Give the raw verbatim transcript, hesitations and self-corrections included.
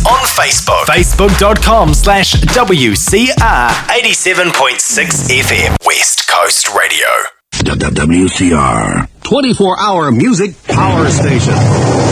on Facebook. Facebook.com slash WCR eighty-seven point six F M. West Coast Radio. W C R. twenty-four hour music power station.